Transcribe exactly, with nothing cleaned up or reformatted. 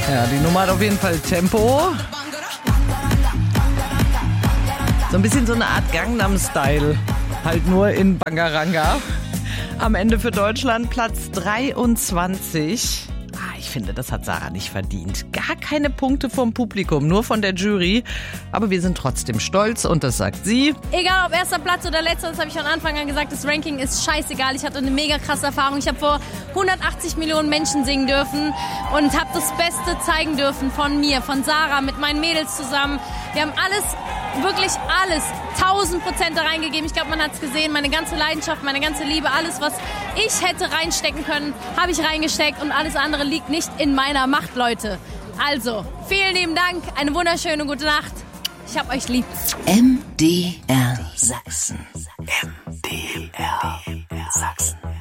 Ja, die Nummer hat auf jeden Fall Tempo. So ein bisschen so eine Art Gangnam-Style. Halt nur in Bangaranga. Am Ende für Deutschland Platz dreiundzwanzig. Ah, ich finde, das hat Sarah nicht verdient. Gar keine Punkte vom Publikum, nur von der Jury. Aber wir sind trotzdem stolz und das sagt sie. Egal ob erster Platz oder letzter, das habe ich von Anfang an gesagt, das Ranking ist scheißegal. Ich hatte eine mega krasse Erfahrung. Ich habe vor hundertachtzig Millionen Menschen singen dürfen und habe das Beste zeigen dürfen von mir, von Sarah, mit meinen Mädels zusammen. Wir haben alles, wirklich alles, tausend Prozent da reingegeben. Ich glaube, man hat es gesehen, meine ganze Leidenschaft, meine ganze Liebe, alles, was ich hätte reinstecken können, habe ich reingesteckt und alles andere liegt nicht in meiner Macht, Leute. Also, vielen lieben Dank, eine wunderschöne gute Nacht. Ich hab euch lieb. M D R Sachsen. M D R Sachsen.